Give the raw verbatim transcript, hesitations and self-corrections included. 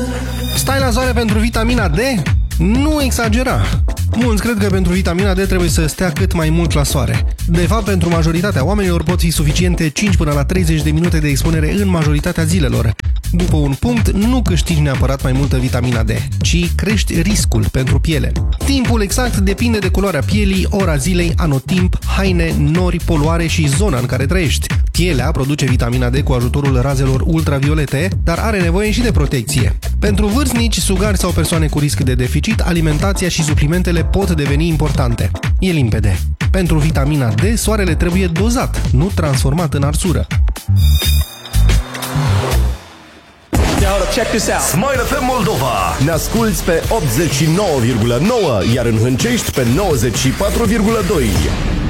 Stai la soare pentru vitamina D? Nu exagera! Mulți cred că pentru vitamina D trebuie să stea cât mai mult la soare. De fapt, pentru majoritatea oamenilor pot fi suficiente cinci până la treizeci de minute de expunere în majoritatea zilelor. După un punct, nu câștigi neapărat mai multă vitamina D, ci crești riscul pentru piele. Timpul exact depinde de culoarea pielii, ora zilei, anotimp, haine, nori, poluare și zona în care trăiești. Pielea produce vitamina D cu ajutorul razelor ultraviolete, dar are nevoie și de protecție. Pentru vârstnici, sugari sau persoane cu risc de deficit, alimentația și suplimentele pot deveni importante. E limpede. Pentru vitamina D, soarele trebuie dozat, nu transformat în arsură. Check this out. Smile F M Moldova. Ne asculți pe optzeci și nouă virgulă nouă, iar în Hâncești pe nouăzeci și patru virgulă doi.